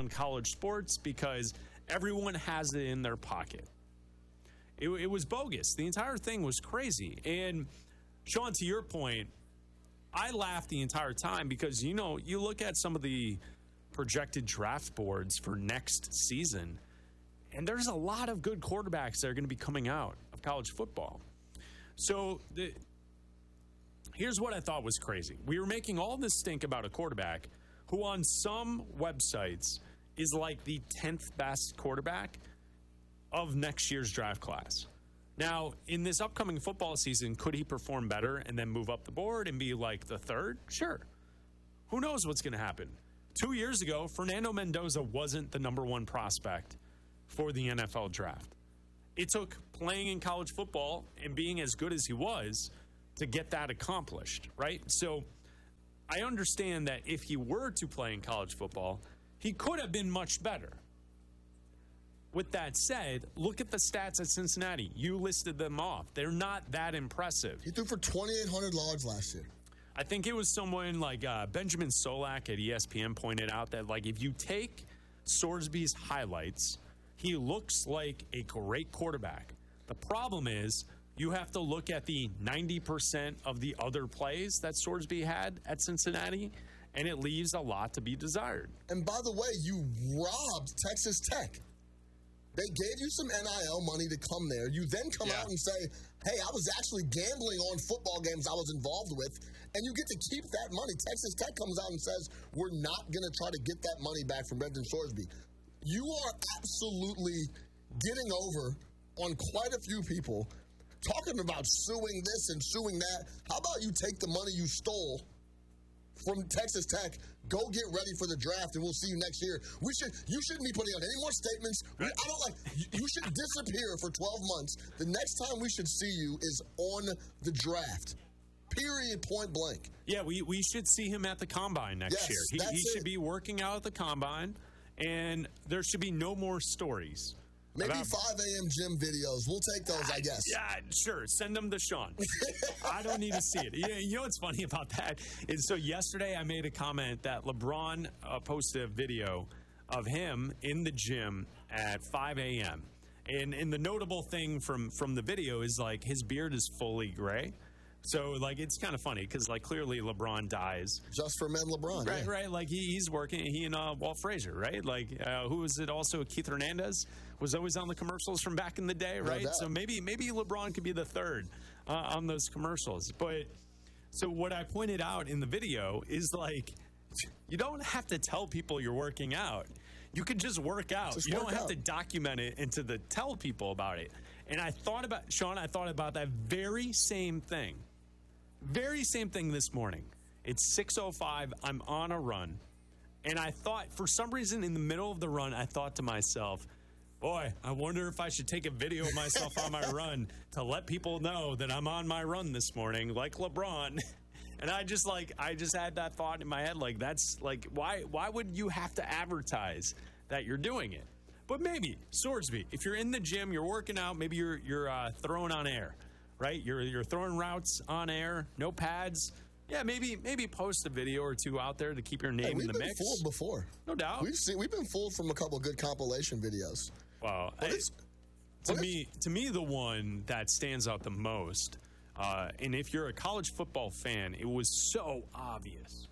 around college sports because everyone has it in their pocket. It was bogus. The entire thing was crazy. And Sean, to your point, I laughed the entire time because, you look at some of the projected draft boards for next season, and there's a lot of good quarterbacks that are going to be coming out of college football. So here's what I thought was crazy. We were making all this stink about a quarterback who on some websites is like the 10th best quarterback of next year's draft class. Now, in this upcoming football season, could he perform better and then move up the board and be like the third? Sure. Who knows what's going to happen? 2 years ago, Fernando Mendoza wasn't the number one prospect for the NFL draft. It took playing in college football and being as good as he was to get that accomplished, right? So I understand that if he were to play in college football, he could have been much better. With that said, look at the stats at Cincinnati. You listed them off. They're not that impressive. He threw for 2,800 yards last year. I think it was someone like Benjamin Solak at ESPN pointed out that, like, if you take Sorsby's highlights, he looks like a great quarterback. The problem is you have to look at the 90% of the other plays that Sorsby had at Cincinnati, and it leaves a lot to be desired. And by the way, you robbed Texas Tech. They gave you some NIL money to come there. You then come out and say, hey, I was actually gambling on football games I was involved with, and you get to keep that money. Texas Tech comes out and says, we're not going to try to get that money back from Brendan Sorsby. You are absolutely getting over on quite a few people, talking about suing this and suing that. How about you take the money you stole from Texas Tech, go get ready for the draft, and we'll see you next year. You shouldn't be putting out any more statements. You should disappear for 12 months. The next time we should see you is on the draft. Period, point blank. Yeah, we should see him at the Combine next year. He should be working out at the Combine, and there should be no more stories. Maybe 5 a.m. gym videos. We'll take those, I guess. Yeah, sure. Send them to Sean. I don't need to see it. You know what's funny about that is, so yesterday I made a comment that LeBron posted a video of him in the gym at 5 a.m. And the notable thing from the video is, like, his beard is fully gray. So, like, it's kind of funny because, like, clearly LeBron dies. Just for men, LeBron. Right, right. Like, he's working. He and Walt Frazier, right? Like, who was it also? Keith Hernandez was always on the commercials from back in the day, right? No doubt. So maybe LeBron could be the third on those commercials. But so what I pointed out in the video is, like, you don't have to tell people you're working out. You can just work out. You don't have to document it and to tell people about it. And I thought about that very same thing. Very same thing this morning. It's 6:05. I'm on a run. And I thought, for some reason, in the middle of the run, I thought to myself, boy, I wonder if I should take a video of myself on my run to let people know that I'm on my run this morning, like LeBron. And I just had that thought in my head, like, that's like, why would you have to advertise that you're doing it? But maybe, Sorsby, if you're in the gym, you're working out, maybe you're throwing on air. Right, you're throwing routes on air, no pads. Yeah, maybe post a video or two out there to keep your name in the mix. We've been fooled before, no doubt. We've been fooled from a couple of good compilation videos. Wow, to me, the one that stands out the most, and if you're a college football fan, it was so obvious.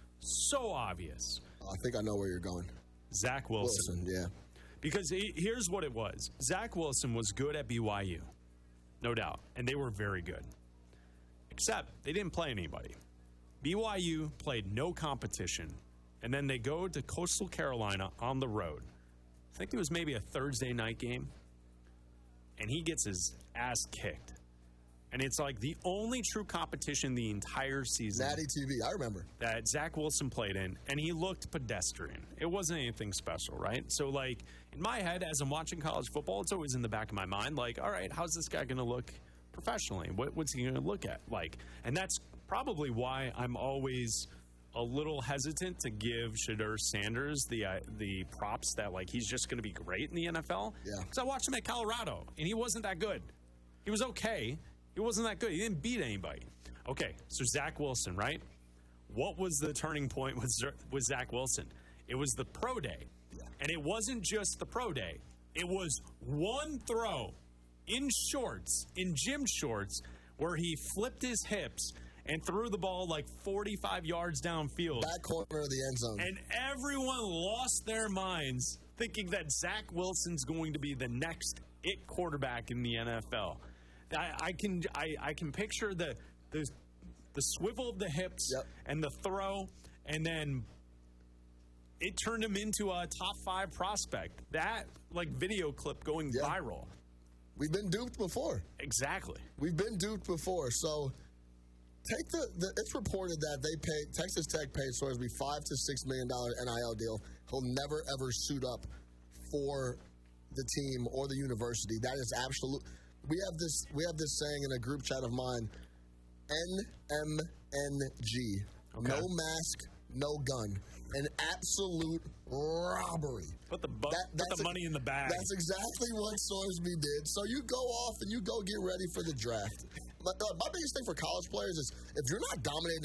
I think I know where you're going. Zach Wilson, yeah. Because here's what it was: Zach Wilson was good at BYU. No doubt. And they were very good. Except they didn't play anybody. BYU played no competition. And then they go to Coastal Carolina on the road. I think it was maybe a Thursday night game. And he gets his ass kicked. And it's like the only true competition the entire season. Natty TV, I remember. That Zach Wilson played in, and he looked pedestrian. It wasn't anything special, right? So, like, in my head, as I'm watching college football, it's always in the back of my mind, like, all right, how's this guy going to look professionally? What's he going to look at like? And that's probably why I'm always a little hesitant to give Shedeur Sanders the props that, like, he's just going to be great in the NFL. Yeah. Because I watched him at Colorado, and he wasn't that good. He was okay. He wasn't that good. He didn't beat anybody. Okay, so Zach Wilson, right? What was the turning point with Zach Wilson? It was the pro day. Yeah. And it wasn't just the pro day. It was one throw in shorts, in gym shorts, where he flipped his hips and threw the ball like 45 yards downfield. Back corner of the end zone. And everyone lost their minds thinking that Zach Wilson's going to be the next it quarterback in the NFL. I can picture the swivel of the hips and the throw, and then it turned him into a top 5 prospect. That video clip going viral. We've been duped before. Exactly. We've been duped before. So take it's reported that Texas Tech paid Sorsby $5 to $6 million NIL deal. He'll never ever suit up for the team or the university. That is absolute. We have this saying in a group chat of mine, NMNG. Okay. No mask, no gun. An absolute robbery. Put the money in the bag. That's exactly what Sorsby did. So you go off and you go get ready for the draft. My biggest thing for college players is if you're not dominating